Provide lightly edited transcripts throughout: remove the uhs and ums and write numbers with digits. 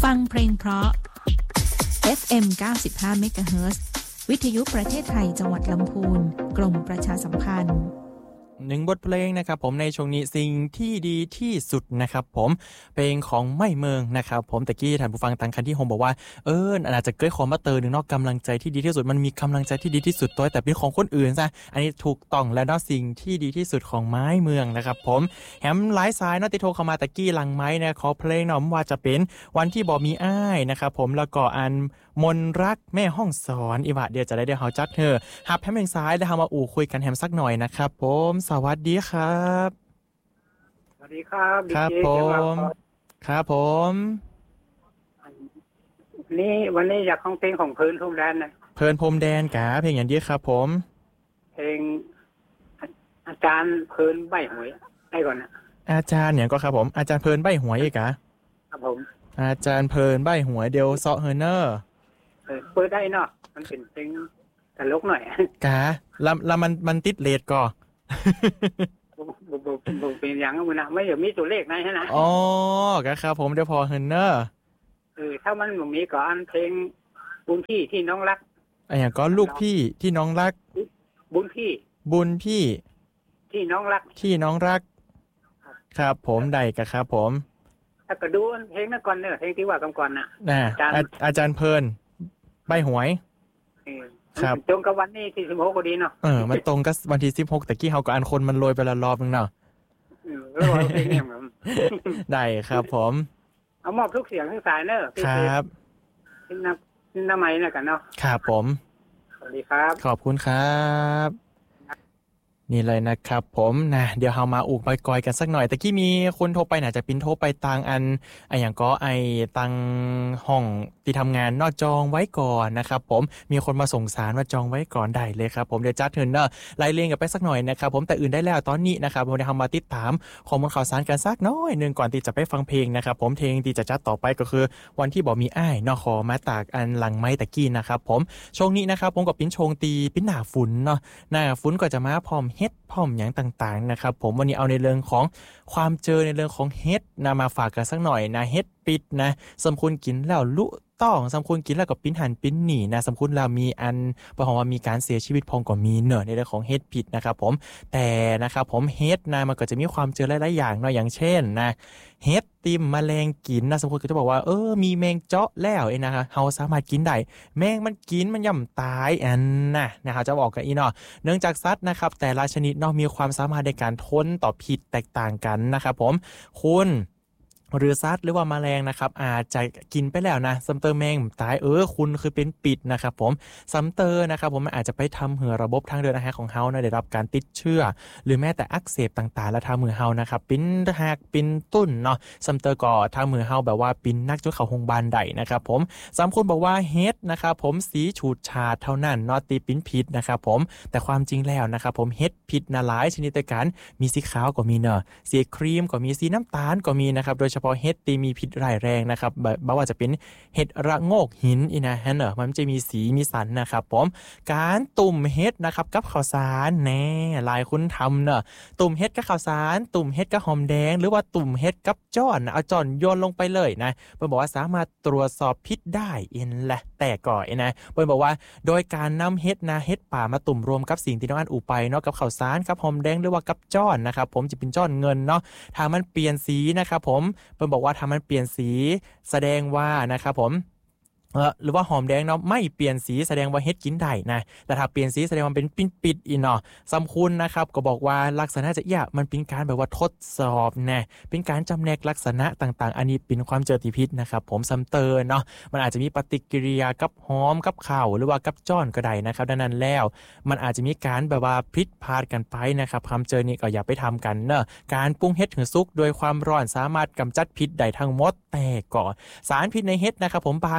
ฟังเพลงเพราะ FM 95 MHz วิทยุประเทศไทยจังหวัดลำพูนกรมประชาสัมพันธ์หนึ่งบทเพลงนะครับผมในช่วงนี้สิ่งที่ดีที่สุดนะครับผมเพลงของไม่เมืองนะครับผมตะกี้ท่านผู้ฟังตังคันที่โฮมบอกว่าอาจจะเกิดคอมมาเตอร์นึงเนาะกำลังใจที่ดีที่สุดมันมีกำลังใจที่ดีที่สุดตัวแต่เป็นของคนอื่นซะอันนี้ถูกต้องแล้วเนาะสิ่งที่ดีที่สุดของไม้เมืองนะครับผมแฮมหลายสายเนาะที่โทรเข้ามาตะกี้หลังไม้นะขอเพลงเนาะว่าจะเป็นวันที่บ่มีอ้ายนะครับผมแล้วก็อันมนรักแม่ห้องสอนอีว่าเดี๋ยวจะได้เฮาจัดเธอฮับแฮมแห่งซ้ายได้เฮามาคุยกันแฮมสักหน่อยนะครับผมสวัสดีครับสวัสดีครับครับผมครับผมวันนี้อยากฟังเพลงของเพลินพรมแดนนะเพลินพรมแดนกะเพลงอย่างนี้ครับผมเพลงอาจารย์เพลินใบหวยได้ก่อนนะอาจารย์เนี่ยก็ครับผมอาจารย์เพลินใบหวยอีกะครับผมอาจารย์เพลินใบหวยเดียวเซาะเฮเนอร์เปิดได้เนาะมันเป็นเพลงตลกหน่อยกะแล้วมันติดเรทก่อบ่เป็นอย่างนั้นนะไม่มีตัวเลขไหนฮะนะอ๋อกะครับผมเดี๋ยวพอเฮเนอร์ถ้ามันบ่มีก็อันเพลงบุญพี่ที่น้องรักอย่างก็ลูกพี่ที่น้องรักบุญพี่ที่น้องรักครับผมได้กะครับผมถ้าก็ดูเพลงนั้นก่อนเนอะเพลงที่ว่ากำก่อนน่ะอาจารย์เพลินใบหวยครับตรงกับวันนี้ที่16ก็ดีเนาะมันตรงกับวันที่16แต่กี้เฮาก็อันคนมันโรยไปละรอบนึงเนาะได้ครับผมเอามอบทุกเสียงทุกสายเนอะครับนี่น้ำไม้น่ะกันเนาะครับผมสวัสดีครับขอบคุณครับนี่เลยนะครับผมนะเดี๋ยวเฮามาอุกไปกอยกันสักหน่อยตะกี้มีคนโทรไปน่าจะปินโทรไปทางอันอย่างก็ตังห้องที่ทำงานนอกจองไว้ก่อนนะครับผมมีคนมาส่งสารว่าจองไว้ก่อนได้เลยครับผมเดี๋ยวจัดเทิร์นเนอร์ไล่เรียงกันไปสักหน่อยนะครับผมแต่อื่นได้แล้วตอนนี้นะครับผมเดี๋ยวเฮามาติดตามข้อมูลข่าวสารกันสักน้อยนึงก่อนที่จะไปฟังเพลงนะครับผมเพลงที่จะจัดต่อไปก็คือวันที่บ่มีอ้ายนอขอมาตากอันหลังไม้ตะกี้นะครับผมช่วงนี้นะครับผมกับปิ้นชงตีปิ้นหน้าฝนเนาะหน้าฝนก็จะมาพร้อมเฮ็ดพร้อมอย่างต่างๆนะครับผมวันนี้เอาในเรื่องของความเจอในเรื่องของเฮ็ดนะมาฝากกันสักหน่อยนะเฮ็ดปิดนะสมควรกินแล้วลุต้องสมควรกินแล้วก็ปิ้นหันปิ้นหนีนะสมควรแล้วมีอันประมาณว่ามีการเสียชีวิตพองก็มีเนอะในเรื่องของเฮ็ดผิดนะครับผมแต่นะครับผมเฮ็ดนะมันก็จะมีความเจอหลายๆอย่างเนาะอย่างเช่นนะเฮ็ดติมแมลงกินนะสมควรก็จะบอกว่ามีแมงเจาะแล้วนะคะเฮาสามารถกินได้แมงมันกินมันย่ำตายอันนะครับจะบอกกันอีเนาะเนื่องจากสัตว์นะครับแต่ละชนิดเนาะมีความสามารถในการทนต่อพิษแตกต่างกันนะครับผมคุณหรือสัตว์หรือว่าแมลงนะครับอาจจะกินไปแล้วนะซัมเตอร์แมงตายคุณคือเป็นปิดนะครับผมซัมเตอร์นะครับผมมันอาจจะไปทำให้ระบบทางเดินอาหารของเฮานะได้รับการติดเชื้อหรือแม้แต่อักเสบต่างๆแล้วทำให้เฮานะครับปิ้นหักปิ้นตุ้นเนาะซัมเตอร์ก็ทำให้เฮาแบบว่าปิ้นนักจนเข้าโรงพยาบาลได้นะครับผม3คนบอกว่าเฮ็ดนะครับผมสีฉูดฉาดเท่านั้นเนาะตีปิ้นผิดนะครับผมแต่ความจริงแล้วนะครับผมเฮ็ดผิดหลายชนิดด้วยกันมีสีขาวก็มีเนาะสีครีมก็มีสีน้ำตาลก็มีนะครับโดยเฉพาะเห็ดที่มีพิษร้ายแรงนะครับบ่ว่าจะเป็นเห็ดระโงกหินนะฮะเนอะมันจะมีสีมีสันนะครับผมการตุ่มเห็ดนะครับกับข้าวสารแน่หลายคนทำเนอะตุ่มเห็ดกับข้าวสารตุ่มเห็ดกับหอมแดงหรือว่าตุ่มเห็ดกับจ้อนเอาจ้อนโยนลงไปเลยนะเพิ่นบอกว่าสามารถตรวจสอบพิษได้แหละแต่ก่อนนะเพิ่นบอกว่าโดยการนำเห็ดป่ามาตุ่มรวมกับสิ่งที่น้องอันอูไปเนาะกับข้าวสารกับหอมแดงหรือว่ากับจ้อนนะครับผมจะเป็นจ้อนเงินเนาะถ้ามันเปลี่ยนสีนะครับผมเพิ่นบอกว่าถ้ามันเปลี่ยนสีแสดงว่านะครับผมหรือว่าหอมแดงเนาะไม่เปลี่ยนสีแสดงว่าเฮ็ดกินได้นะแต่ถ้าเปลี่ยนสีแสดงว่าเป็นปิดอีเนาะสำคัญนะครับก็บอกว่าลักษณะจะมันเป็นการแบบว่าทดสอบนะเป็นการจำแนกลักษณะต่างๆอันนี้เป็นความเจอที่พิษนะครับผมซัมเตอร์เนาะมันอาจจะมีปฏิกิริยากับหอมกับข้าวหรือว่ากับจ้อนก็ได้นะครับดังนั้นแล้วมันอาจจะมีการแบบว่าพลิกพลาดกันไปนะครับความเจอนี้ก็อย่าไปทำกันเนอะการปรุงเฮ็ดถึงสุกโดยความร้อนสามารถกำจัดพิษได้ทั้งหมดแต่ก่อนสารพิษในเฮ็ดนะครับผมบางชนิด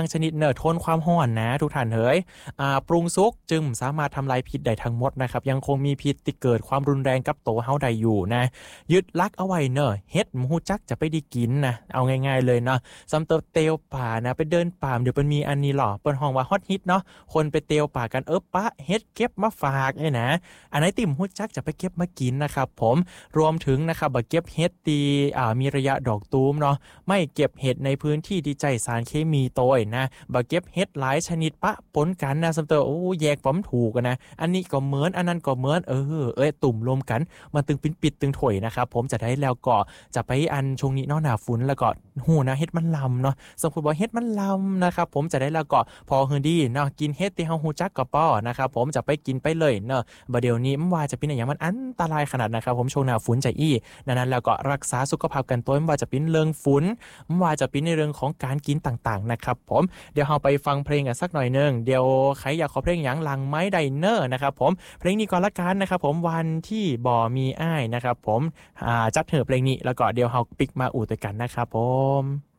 เนอะทนความร้อนนะทุกท่านเฮ้ยปรุงสุกจึงสามารถทำลายพิษได้ทั้งหมดนะครับยังคงมีพิษที่เกิดความรุนแรงกับตัวเฮาได้อยู่นะยึดลักเอาไว้เนอะเฮ็ดมูจักจะไปได้กินนะเอาง่ายๆเลยเนาะสำเตเตียวป่านะไปเดินป่าเดี๋ยวมันมีอันนี้หรอเปิ้นห้องว่าฮอตฮิตเนาะคนไปเตียวป่ากันปะเฮ็ดเก็บมาฝากเนี่ยนะอันไหนติ่มฮู้จักจะไปเก็บมากินนะครับผมรวมถึงนะครับบ่เก็บเฮ็ดตีมีระยะดอกตูมเนาะไม่เก็บเห็ดในพื้นที่ที่ใจสารเคมีโตยนะบ่เก็บเห็ดหลายชนิดปะปนกันนะสำเตโอ้แยกบ่ถูกกันนะอันนี้ก็เหมือนอันนั้นก็เหมือนตุ่มรวมกันมันตึงปิดตึงถอยนะครับผมจะได้แล้วก็จะไปอันช่วงนี้เนาะหน้าฝนแล้วก็หูนะเฮ็ดมันลำเนาะสมมุติว่าเฮ็ดมันลำนะครับผมจะได้แล้วก็พอฮือดีเนาะกินเฮ็ดที่เฮาฮู้จักก็ป้อนะครับผมจะไปกินไปเลยเนาะบ่เดี๋ยวนี้มันว่าจะเป็นอย่างมันอันตรายขนาดนะครับผมช่วงหน้าฝนใจอี้นั้นแล้วก็รักษาสุขภาพกันตัวไม่ว่าจะเป็นเรื่องฝุ่นไม่ว่าจะเป็นในเรื่องของการกินต่างๆนะครับผมเดี๋ยวเราไปฟังเพลงกันสักหน่อยนึงเดี๋ยวใครอยากขอเพลงอย่างหลังไม้ไดเนอร์นะครับผมเพลงนี้ก่อนละกันนะครับผมวันที่บ่มีอ้ายนะครับผมจัดเถอะเพลงนี้แล้วก็เดี๋ยวเราปิกมาอู่ด้วยกันนะครับผม